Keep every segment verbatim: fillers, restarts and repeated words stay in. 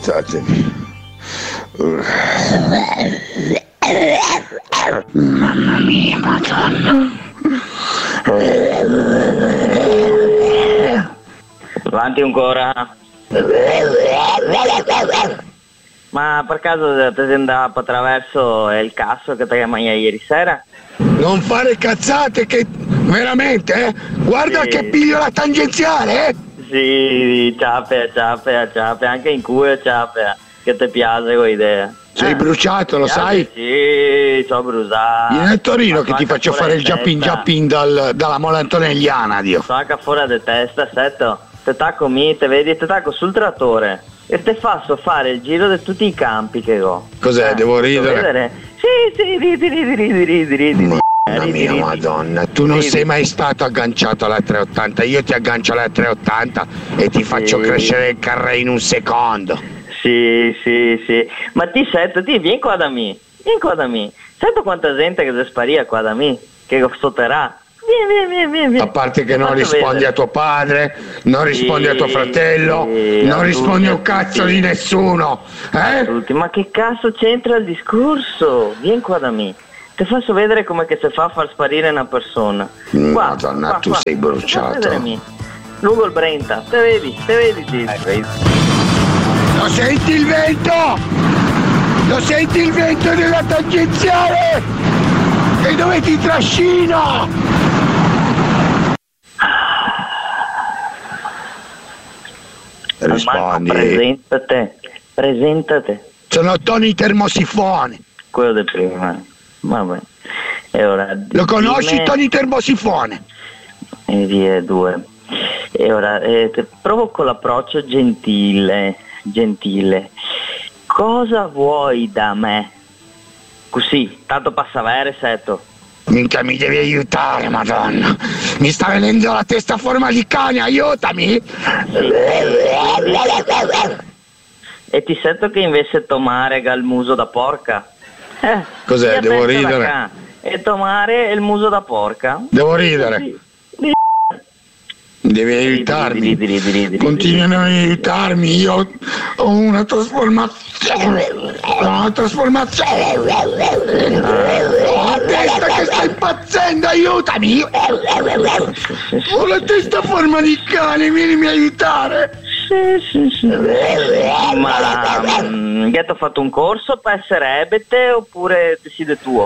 aiutatemi. Mamma mia, Madonna. Avanti ancora. Ma per caso ti sei andato attraverso il cazzo che ti chiama ieri sera? Non fare cazzate che veramente, eh? Guarda Sì. che piglio la tangenziale, eh? Sì, ciapea, ciapea, ciapea, anche in culo ciapea, che ti piace quell'idea. Sei Eh, bruciato, lo piace? sai? Sì, sono bruciato. Vieni a Torino Ma che ti manca faccio fuori fare di il giappin testa. giappin dal, dalla mola antonelliana, Dio. Sono anche fuori di testa, setto. Te tacco mi, te vedi, te tacco sul trattore e te faccio fare il giro di tutti i campi che ho. Cos'è, Eh, devo posso ridere? vedere? Sì, sì, ridi, ridi, ridi, ridi, ridi. Mamma Ridi, mia, ridi. Madonna, tu non Ridi. sei mai stato agganciato alla trecentottanta, io ti aggancio alla trecentottanta e ti faccio Sì. crescere il carré in un secondo. Sì, sì, sì. Ma ti sento, ti vieni qua da me. Vieni qua da me. Sento quanta gente che si sparia qua da me, che sotterà. Vieni, vieni, vieni, vieni, vieni. A parte che Ti non faccio rispondi vedere. a tuo padre, non rispondi a tuo fratello, sì, non a rispondi a un tutti, cazzo sì. di nessuno, eh? Tutti. Ma che cazzo c'entra il discorso? Vieni qua da me. Ti faccio vedere come che si fa a far sparire una persona. Qua, Madonna, qua, tu qua. sei bruciato. Ti faccio vedere me. Lungo il Brenta, te vedi, te vedi, ti vedi. Lo senti il vento? Lo senti il vento della tangenziale? E dove ti trascina? Rispondi. Presentate, presentate. Sono Tony Termosifone. Quello del prima. Vabbè. E ora Lo conosci dimmi- Tony Termosifone? E via due. E ora eh, te- provo con l'approccio gentile, gentile. Cosa vuoi da me? Così, tanto passa avere, setto. Minchia, mi devi aiutare, Madonna. Mi sta venendo la testa a forma di cane, aiutami. E ti sento che invece tomare il muso da porca. Eh, Cos'è, stia devo attento da ridere? qua. E tomare il muso da porca. Devo ridere. Sì. Devi Ridi, aiutarmi. ridi, ridi, ridi, ridi. Continuano a aiutarmi. Io ho una trasformazione. Ho una trasformazione. Ho la testa che sta impazzendo, aiutami. Ho la testa a forma di cane, vienimi a aiutare. Sì, sì, sì. Ma mm, che ti ho fatto un corso per essere ebete oppure decide tuo?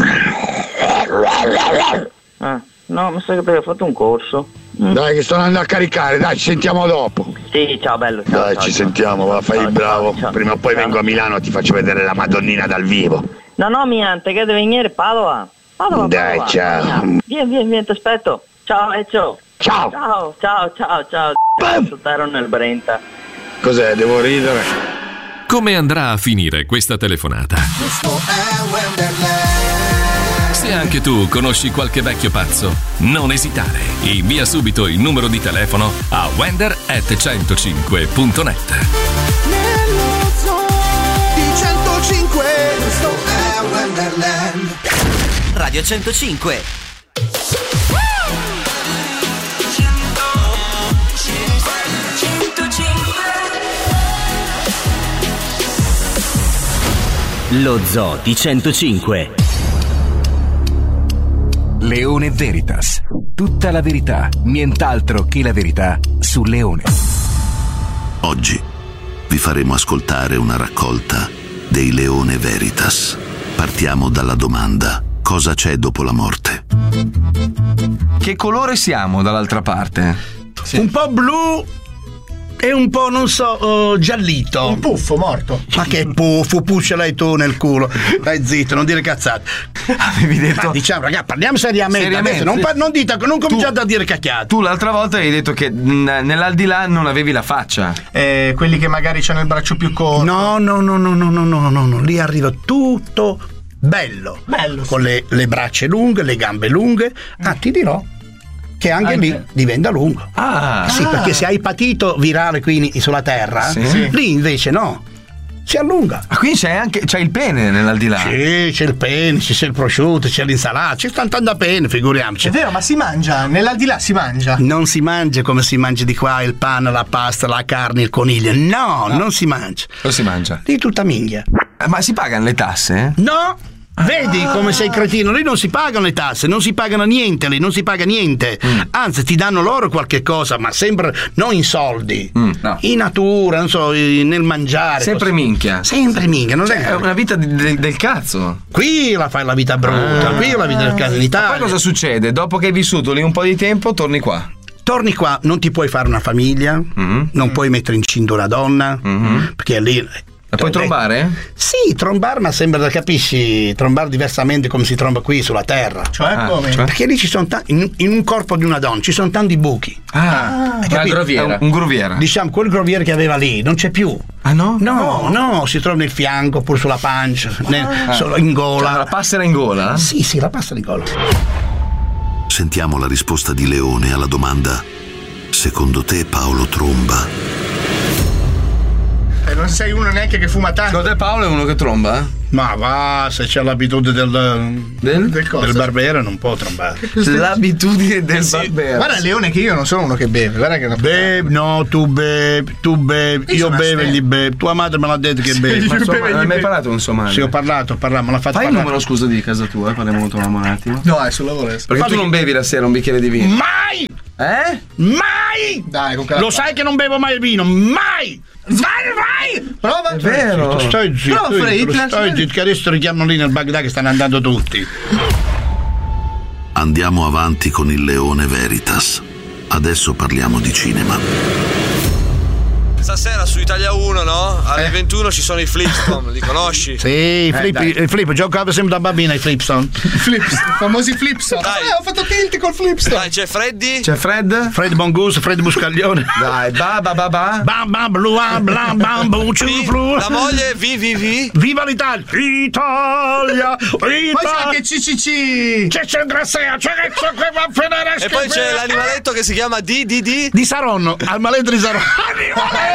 Ah, no, mi sa che ti ho fatto un corso. Mm. Dai, che sto andando a caricare, dai, ci sentiamo dopo. Sì, ciao bello. Ciao, Dai, ciao, ci ciao. sentiamo, va, fai Ciao, il bravo. ciao, ciao. Prima o poi Ciao. vengo a Milano e ti faccio vedere la Madonnina dal vivo. No, no, miante, che deve venire Padova. Padova, Dai, Padova. ciao. Vieni, vieni, vieni, ti aspetto. Ciao, Eccio. Ciao. Ciao, ciao, ciao, ciao. Bam. Saltarono nel Brenta. Cos'è, devo ridere? Come andrà a finire questa telefonata? Se anche tu conosci qualche vecchio pazzo, non esitare. Invia subito il numero di telefono a wender at centocinque punto net. Nello zoo di centocinque, questo è Wonderland. Radio centocinque. Lo Zoo di centocinque. Leone Veritas. Tutta la verità, nient'altro che la verità su Leone. Oggi vi faremo ascoltare una raccolta dei Leone Veritas. Partiamo dalla domanda: cosa c'è dopo la morte? Che colore siamo dall'altra parte? Un po' blu e un po', non so, uh, giallito. Un puffo morto. Ma che puffo, puscelai tu nel culo. Dai zitto, non dire cazzate. Avevi detto. Ma diciamo, ragazzi, parliamo seriamente. Seriamente. Adesso non, par- non dite, non cominciate a dire cacchiate. Tu l'altra volta hai detto che mh, nell'aldilà non avevi la faccia. Eh, quelli che magari c'hanno il braccio più corto. No, no, no, no, no, no, no, no, no. Lì arriva tutto bello. Bello, Con sì. le, le braccia lunghe, le gambe lunghe. Ah, ti dirò che anche, Anche. lì diventa lungo. Ah, Sì, Ah. perché se hai patito virale qui in- sulla terra, Sì. Sì. lì invece no. si allunga. Ah, quindi c'è anche c'è il pene nell'aldilà? Sì, c'è il pene, c'è il prosciutto, c'è l'insalata, c'è tanta pene, figuriamoci. È vero, ma si mangia, nell'aldilà si mangia. Non si mangia come si mangia di qua il pane, la pasta, la carne, il coniglio. No, no. non si mangia. Cosa si mangia? Di tutta minchia. Ma si pagano le tasse? No. Vedi come sei cretino, lì non si pagano le tasse, non si pagano niente, lì non si paga niente. Mm. Anzi, ti danno loro qualche cosa, ma sempre non in soldi, mm, no. in natura, non so, nel mangiare. Sempre così. Minchia. Sempre minchia, non cioè, è è una vita di, de, del cazzo. Qui la fai la vita brutta, ah. qui la vita del cazzo in Italia. Ma poi cosa succede? Dopo che hai vissuto lì un po' di tempo, torni qua. Torni qua, non ti puoi fare una famiglia, mm-hmm. non mm. puoi mettere incinta una donna, mm-hmm. perché lì. La puoi trombare? Sì, trombare, ma sembra, capisci, trombare diversamente come si tromba qui sulla terra. Cioè ah, come? Cioè? Perché lì ci sono tanti, in, in un corpo di una donna ci sono tanti buchi. Ah, ah una groviera. Un, un groviera. Diciamo, quel groviere che aveva lì non c'è più. Ah no? No, no, no si trova nel fianco, oppure sulla pancia, ah. nel, ah. solo in gola. Cioè, la passera in gola? Sì, sì, la passera in gola. Sentiamo la risposta di Leone alla domanda: secondo te Paolo tromba? Non sei uno neanche che fuma tanto. Secondo te Paolo è uno che tromba? Ma va, se c'è l'abitudine del del, del, del barbiere non può trombare. L'abitudine del sì. barbiere. Guarda Leone che io non sono uno che beve, guarda che non bevi, no, tu bevi, tu bevi, io, io bevo e gli bevi. Tua madre me l'ha detto che sì, bevi. Ma non hai mai parlato con sua madre? Sì, ho parlato, ho parlato, me l'ha fatto Fai parlare. il numero scusa di casa tua, parliamo un attimo. No, è sul lavoro. Perché Fatti tu non bevi la sera un bicchiere di vino? Mai! Eh? Mai! Dai, con Lo sai che non bevo mai il vino, mai! Vai, vai! Prova! È vero! Stai zitto, stai zitto, che adesso richiamano lì nel Baghdad che stanno andando tutti. Andiamo avanti con il Leone Veritas. Adesso parliamo di cinema. Stasera su Italia uno, no? Alle eh. ventuno ci sono i Flipstone, li conosci? Sì, i flip, eh, i flip, giocavo sempre da bambina i Flipstone. Flipstone, famosi Flipstone. Dai, eh, ho fatto tilt col Flipstone. Dai, c'è Freddy? C'è Fred? Fred Mongoose, Fred Buscaglione. Dai, ba ba ba ba. Bam bam blu blam bam bu flu. La moglie, vi vi vi. Viva l'Italia! Italia! Italia! Poi c'è anche C C C. C'è c'è Grassea, c'è che va a finire. E poi c'è l'animaletto che si chiama D D D di Saronno, al maletto di Saronno. Animaletto!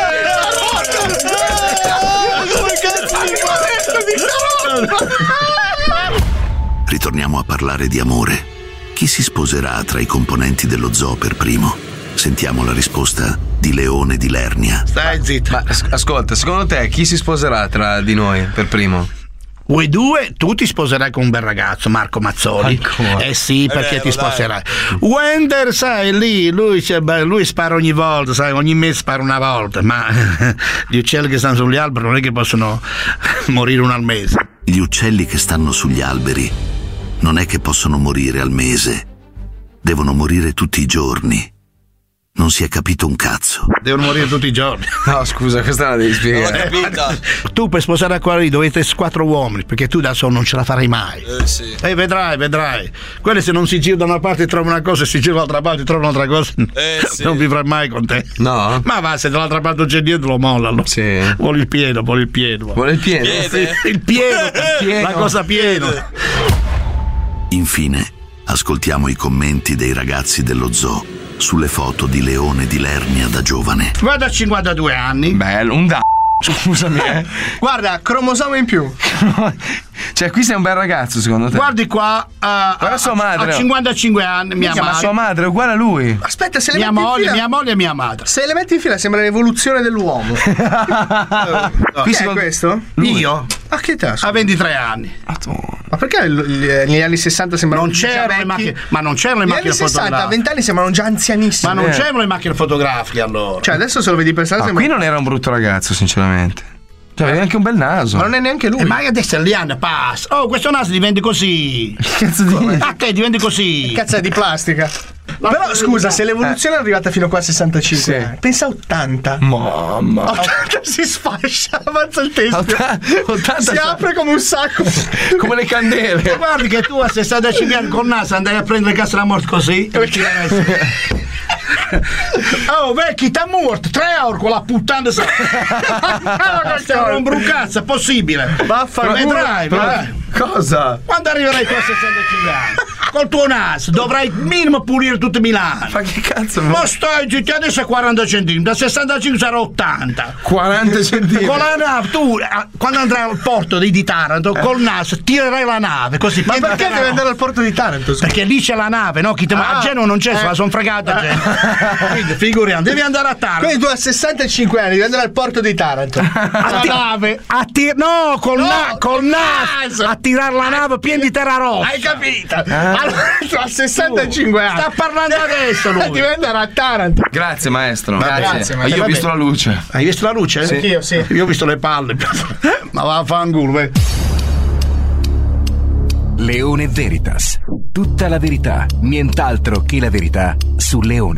Ritorniamo a parlare di amore. Chi si sposerà tra i componenti dello zoo per primo? Sentiamo la risposta di Leone di Lernia. Stai zitto. Ma ascolta, secondo te chi si sposerà tra di noi per primo? Voi due, tu ti sposerai con un bel ragazzo, Marco Mazzoli. Ancora. Eh sì, perché vero, ti sposerai. Dai. Wender, sai, lì, lui, lui spara ogni volta, sai, ogni mese spara una volta, ma gli uccelli che stanno sugli alberi non è che possono morire uno al mese. Gli uccelli che stanno sugli alberi non è che possono morire al mese, devono morire tutti i giorni. Non si è capito un cazzo. Devono morire tutti i giorni. No, scusa, questa la devi spiegare. Non l'ho capita. Tu per sposare qua lì dovete quattro uomini, perché tu da solo non ce la farai mai. Eh sì. E eh, vedrai, vedrai. Quelli se non si gira da una parte trovano una cosa, e si gira dall'altra parte trovano un'altra cosa. Eh sì. Non vivrai mai con te. No. Ma va, se dall'altra parte c'è dietro lo mollano. Sì. Vuole il pieno, vuole il pieno. Vuole il pieno. Piede. Il pieno, pieno. La cosa pieno. Infine, ascoltiamo i commenti dei ragazzi dello zoo sulle foto di Leone di Lernia da giovane. Guarda, cinquantadue anni. Bello, un da. Scusami, eh. Guarda, cromosoma in più. Cioè, qui sei un bel ragazzo, secondo te? Guardi qua, uh, guarda sua madre. Ha cinquantacinque anni, mia Minchia, madre. Ma sua madre è uguale a lui. Aspetta, se le mia metti moglie, in fila, mia moglie e mia madre. Se le metti in fila sembra l'evoluzione dell'uomo. uh, no. Chi secondo... è questo? Lui. Io? A che età? A ventitré anni. Ma perché negli anni sessanta sembrano non c'erano le macchine, ma non c'erano le macchine fotografiche. Negli anni sessanta, a venti anni sembrano già anzianissimi. Ma non eh. c'erano le macchine fotografiche allora. Cioè, adesso se lo vedi per strada no, sembra... qui non era un brutto ragazzo, sinceramente. Cioè, aveva anche un bel naso. Ma non è neanche lui. Eh, ma adesso gli anni passa. Oh, questo naso diventa così. Cazzo di. A te diventa così. Cazzo è di plastica. Ma però scusa, se l'evoluzione eh. è arrivata fino qua a sessantacinque, sì. pensa a ottanta. Mamma. ottanta si sfascia, avanza il testo. ottanta si apre come un sacco. Come le candele. Guardi che tu a sessantacinque anni col naso andai a prendere il cazzo della morte così. Oh, vecchi, t'ha morto, tre euro con la puttana. Non brucazza, è possibile. Vaffanculo. Vedrai, vedrai. Cosa? Quando arriverai tu a sessantacinque anni? col tuo naso dovrai minimo pulire tutto Milano. Ma che cazzo? Ma stai zitti, adesso è quaranta centimetri, da sessantacinque sarà ottanta. quaranta centimetri. Con la nave, tu eh, quando andrai al porto di, di Taranto, eh. col naso tirerai la nave così. Ma perché deve andare al porto di Taranto? Scusa? Perché lì c'è la nave, no? Chi te, Ah. a Genova non c'è, Eh. se la son fregata. Eh. Quindi figuriamo, devi andare a Taranto. Quindi tu a sessantacinque anni devi andare al porto di Taranto. A ti- nave. A tir- no, col, No, na- col col naso naso. a tirare la nave piena di terra rossa. Hai capito? Allora tu a sessantacinque anni Sta parlando adesso lui. devi andare a Taranto. Grazie maestro. Grazie, Ma maestro. io ho Vabbè. visto la luce. Hai visto la luce? Sì. Anch'io, sì. Io ho visto le palle. Ma va a fanculo, vai. Leone Veritas. Tutta la verità, nient'altro che la verità su Leone.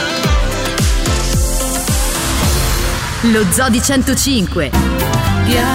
Lo Zoo di centocinque.